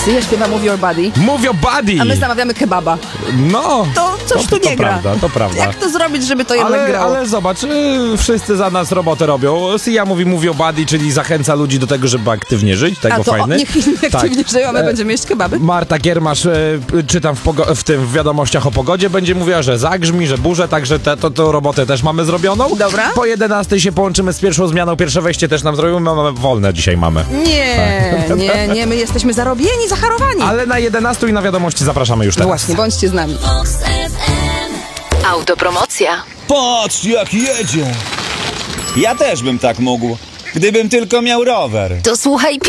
Sia śpiewa Move Your Body, Move Your Body! a my zamawiamy kebaba. No! To coś tu nie gra. To prawda. Jak to zrobić, żeby to jednak grało? Ale zobacz, wszyscy za nas robotę robią. Sia mówi Move Your Body, czyli zachęca ludzi do tego, żeby aktywnie żyć. Tego A to fajny. niech inni aktywnie żyją, a my będziemy jeść kebaby. Marta Giermasz, czytam w wiadomościach o pogodzie, będzie mówiła, że zagrzmi, że burze, także tę robotę też mamy zrobioną. Dobra. Po 11 się połączymy z pierwszą zmianą, pierwsze wejście też nam zrobimy, mamy wolne dzisiaj mamy. Nie, my jesteśmy zarobieni, zacharowani. Ale na 11 i na wiadomości zapraszamy już No teraz. właśnie, bądźcie z nami. Autopromocja. Patrz, jak jedzie! Ja też bym tak mógł, gdybym tylko miał rower. To słuchaj